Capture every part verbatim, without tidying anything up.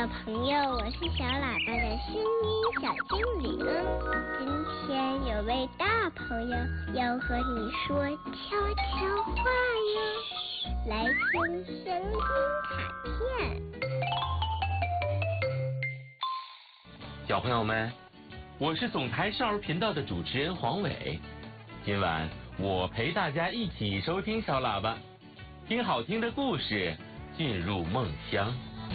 小朋友，我是小喇叭的声音小精灵。今天有位大朋友要和你说悄悄话哟，来听声音卡片。 小朋友们，我是总台少儿频道的主持人黄伟。今晚我陪大家一起收听小喇叭，听好听的故事，进入梦乡。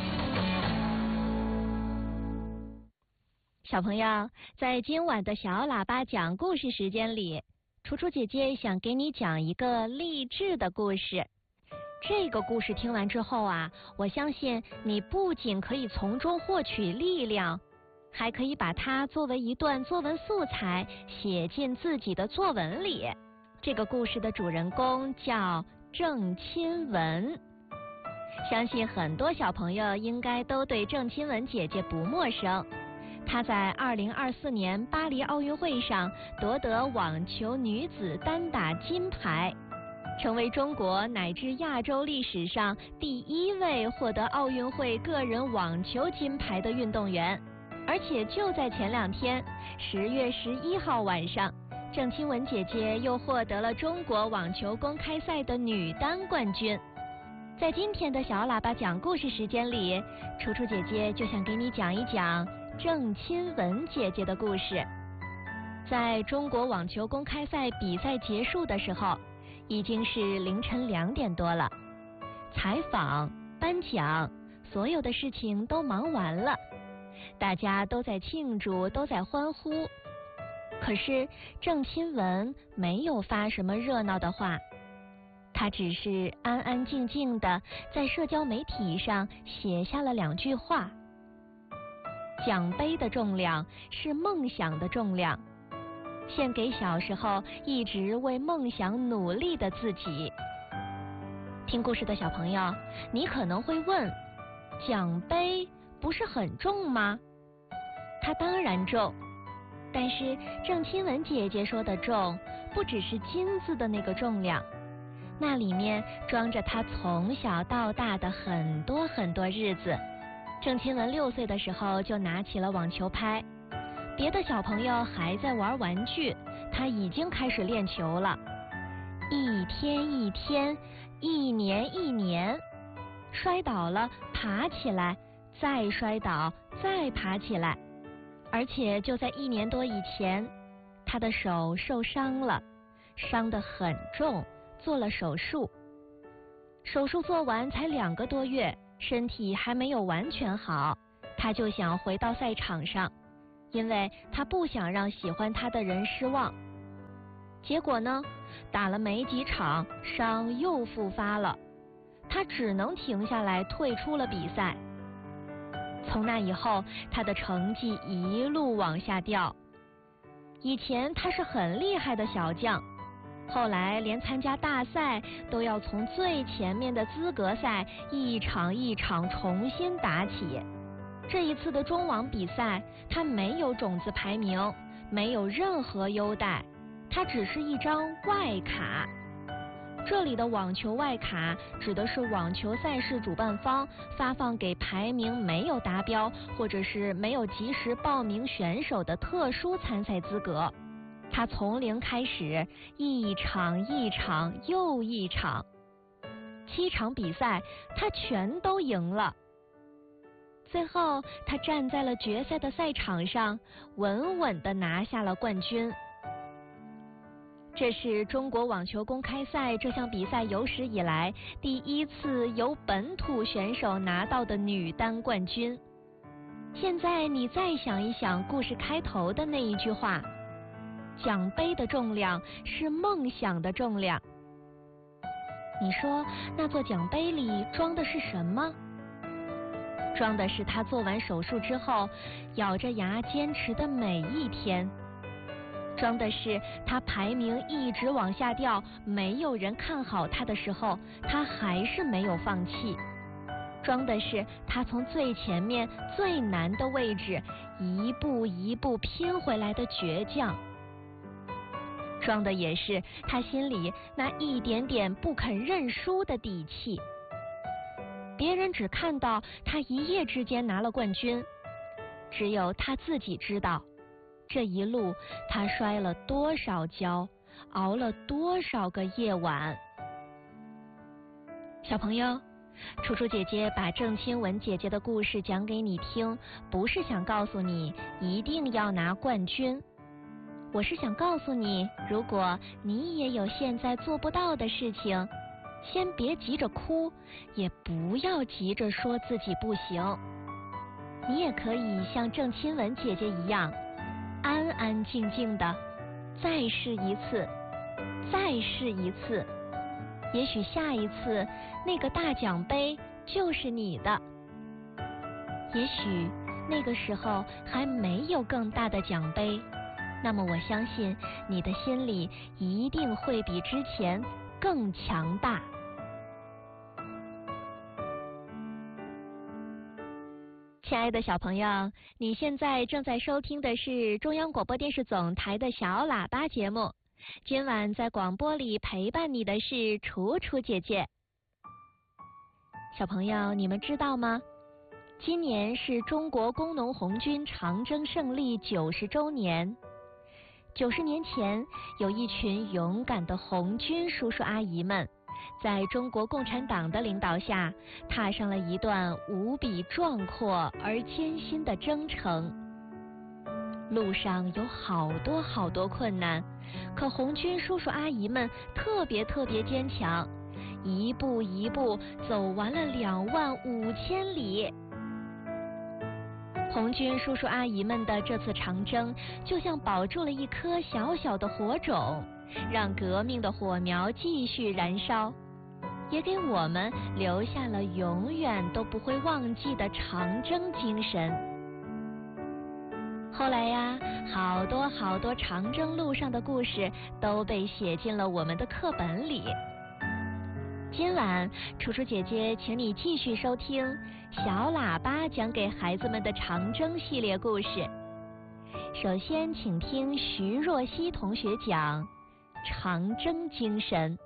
小朋友，在今晚的小喇叭讲故事时间里，楚楚姐姐想给你讲一个励志的故事。这个故事听完之后啊，我相信你不仅可以从中获取力量，还可以把它作为一段作文素材写进自己的作文里。这个故事的主人公叫郑钦文，相信很多小朋友应该都对郑钦文姐姐不陌生。她在二零二四年巴黎奥运会上夺得网球女子单打金牌，成为中国乃至亚洲历史上第一位获得奥运会个人网球金牌的运动员。而且就在前两天，十月十一号晚上，郑钦文姐姐又获得了中国网球公开赛的女单冠军。在今天的小喇叭讲故事时间里，楚楚姐姐就想给你讲一讲郑钦文姐姐的故事。在中国网球公开赛比赛结束的时候，已经是凌晨两点多了。采访、颁奖，所有的事情都忙完了，大家都在庆祝，都在欢呼。可是郑钦文没有发什么热闹的话，他只是安安静静的在社交媒体上写下了两句话：奖杯的重量是梦想的重量，献给小时候一直为梦想努力的自己。听故事的小朋友，你可能会问，奖杯不是很重吗？它当然重，但是郑钦文姐姐说的重，不只是金子的那个重量，那里面装着她从小到大的很多很多日子。郑钦文六岁的时候就拿起了网球拍，别的小朋友还在玩玩具，他已经开始练球了。一天一天，一年一年，摔倒了爬起来，再摔倒再爬起来。而且就在一年多以前，他的手受伤了，伤得很重，做了手术。手术做完才两个多月，身体还没有完全好，他就想回到赛场上，因为他不想让喜欢他的人失望。结果呢，打了没几场，伤又复发了，他只能停下来退出了比赛。从那以后，他的成绩一路往下掉。以前他是很厉害的小将，后来连参加大赛都要从最前面的资格赛一场一场重新打起。这一次的中网比赛，他没有种子排名，没有任何优待，他只是一张外卡。这里的网球外卡指的是网球赛事主办方发放给排名没有达标或者是没有及时报名选手的特殊参赛资格。他从零开始，一场一场又一场，七场比赛他全都赢了。最后他站在了决赛的赛场上，稳稳地拿下了冠军。这是中国网球公开赛这项比赛有史以来第一次由本土选手拿到的女单冠军。现在你再想一想故事开头的那一句话，奖杯的重量是梦想的重量。你说那座奖杯里装的是什么？装的是他做完手术之后咬着牙坚持的每一天，装的是他排名一直往下掉，没有人看好他的时候，他还是没有放弃，装的是他从最前面最难的位置一步一步拼回来的倔强，装的也是他心里那一点点不肯认输的底气。 别人只看到他一夜之间拿了冠军，只有他自己知道，这一路他摔了多少跤，熬了多少个夜晚。小朋友，楚楚姐姐把郑钦文姐姐的故事讲给你听，不是想告诉你一定要拿冠军，我是想告诉你，如果你也有现在做不到的事情，先别急着哭，也不要急着说自己不行。你也可以像郑钦文姐姐一样，安安静静的再试一次，再试一次。也许下一次那个大奖杯就是你的，也许那个时候还没有更大的奖杯，那么我相信你的心里一定会比之前更强大。亲爱的小朋友，你现在正在收听的是中央广播电视总台的小喇叭节目。今晚在广播里陪伴你的是楚楚姐姐。小朋友，你们知道吗？今年是中国工农红军长征胜利九十周年。九十年前，有一群勇敢的红军叔叔阿姨们，在中国共产党的领导下，踏上了一段无比壮阔而艰辛的征程。路上有好多好多困难，可红军叔叔阿姨们特别特别坚强，一步一步走完了两万五千里。红军叔叔阿姨们的这次长征，就像保住了一颗小小的火种，让革命的火苗继续燃烧，也给我们留下了永远都不会忘记的长征精神。后来呀，好多好多长征路上的故事都被写进了我们的课本里。今晚，楚楚姐姐请你继续收听小喇叭讲给孩子们的长征系列故事。首先，请听徐若曦同学讲长征精神。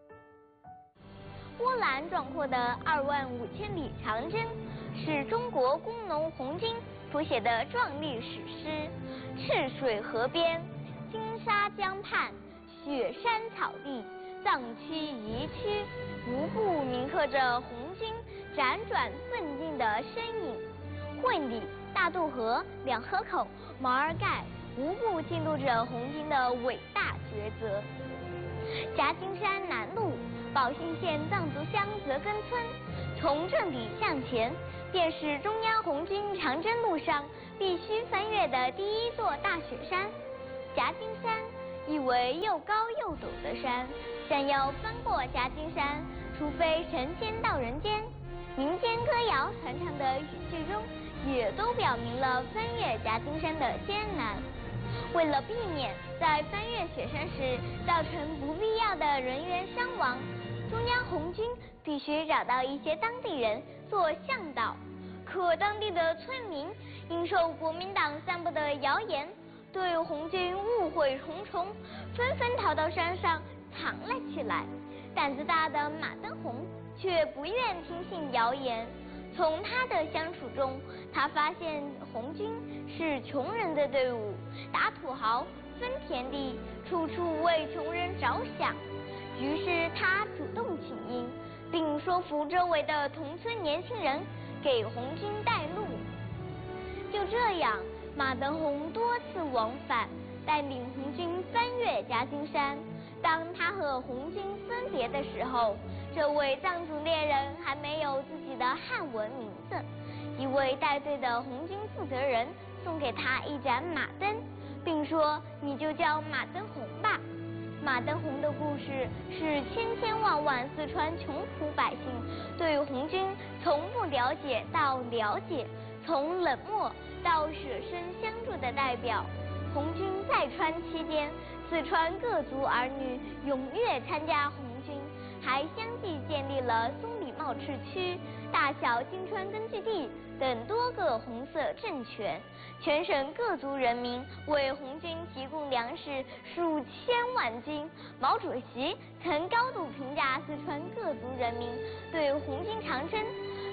波澜壮阔的二万五千里长征，是中国工农红军谱写的壮丽史诗。赤水河边，金沙江畔，雪山草地，藏区遗区，无不铭刻着红军辗转奋进的身影。会理、大渡河、两河口、毛尔盖，无不记录着红军的伟大抉择。夹金山南麓，宝兴县藏族乡泽根村，从这里向前，便是中央红军长征路上必须翻越的第一座大雪山——夹金山，意为又高又陡的山。想要翻过夹金山，除非神仙到人间。民间歌谣传唱的语句中，也都表明了翻越夹金山的艰难。为了避免在翻越雪山时造成不必要的人员伤亡，中央红军必须找到一些当地人做向导。可当地的村民因受国民党散布的谣言，对红军误会重重，纷纷逃到山上藏了起来。胆子大的马登洪却不愿听信谣言。从他的相处中，他发现红军是穷人的队伍，打土豪、分田地，处处为穷人着想。于是他主动请缨，并说服周围的同村年轻人给红军带路。就这样，马登洪多次往返，带领红军翻越夹金山。当他和红军分别的时候，这位藏族猎人还没有自己的汉文名字。一位带队的红军负责人送给他一盏马灯，并说：“你就叫马登洪吧。”马登洪的故事是千千万万四川穷苦百姓对红军从不了解到了解，从冷漠到舍身相助的代表。红军在川期间，四川各族儿女踊跃参加红军，还相继建立了松里茂赤区、大小金川根据地等多个红色政权。全省各族人民为红军提供粮食数千万斤。毛主席曾高度评价四川各族人民对红军长征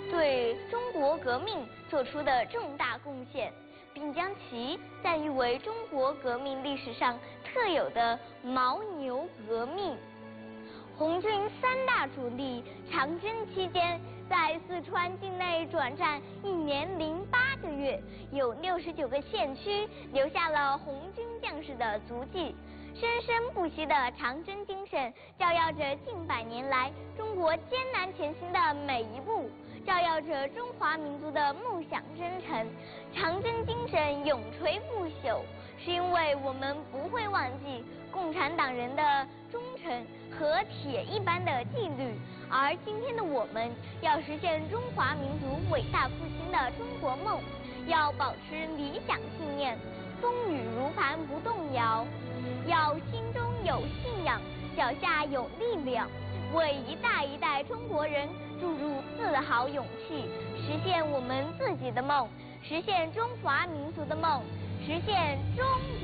对中国革命做出的重大贡献，并将其赞誉为中国革命历史上特有的牦牛革命。红军三大主力长征期间在四川境内转战一年零八个月，有六十九个县区留下了红军将士的足迹。生生不息的长征精神照耀着近百年来中国艰难前行的每一步，照耀着中华民族的梦想征程。长征精神永垂不朽，是因为我们不会忘记共产党人的忠诚和铁一般的纪律。而今天的我们要实现中华民族伟大复兴的中国梦，要保持理想信念，风雨如磐不动摇，要心中有信仰，脚下有力量，为一代一代中国人注入自豪勇气，实现我们自己的梦，实现中华民族的梦，实现中